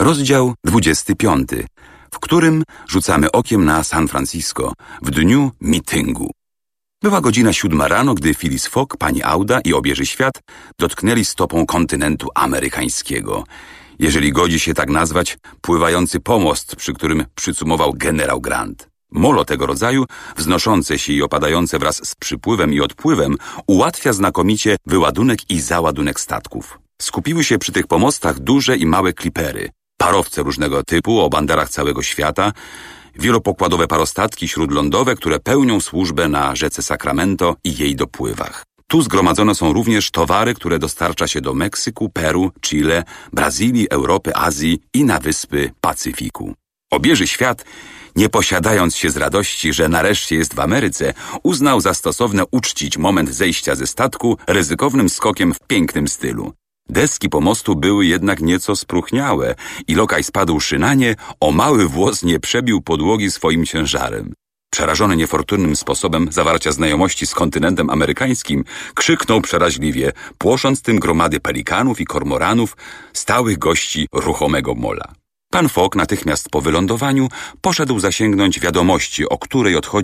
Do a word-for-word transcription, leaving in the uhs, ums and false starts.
Rozdział dwudziesty piąty, w którym rzucamy okiem na San Francisco w dniu mityngu. Była godzina siódma rano, gdy Phileas Fogg, pani Auda i obieży świat dotknęli stopą kontynentu amerykańskiego. Jeżeli godzi się tak nazwać, pływający pomost, przy którym przycumował generał Grant. Molo tego rodzaju, wznoszące się i opadające wraz z przypływem i odpływem, ułatwia znakomicie wyładunek i załadunek statków. Skupiły się przy tych pomostach duże i małe klipery, parowce różnego typu o banderach całego świata, wielopokładowe parostatki śródlądowe, które pełnią służbę na rzece Sacramento i jej dopływach. Tu zgromadzone są również towary, które dostarcza się do Meksyku, Peru, Chile, Brazylii, Europy, Azji i na wyspy Pacyfiku. Obieży świat, nie posiadając się z radości, że nareszcie jest w Ameryce, uznał za stosowne uczcić moment zejścia ze statku ryzykownym skokiem w pięknym stylu. Deski pomostu były jednak nieco spróchniałe i lokaj spadłszy na nie, o mały włos nie przebił podłogi swoim ciężarem. Przerażony niefortunnym sposobem zawarcia znajomości z kontynentem amerykańskim, krzyknął przeraźliwie, płosząc tym gromady pelikanów i kormoranów, stałych gości ruchomego mola. Pan Fogg natychmiast po wylądowaniu poszedł zasięgnąć wiadomości, o której odchodzi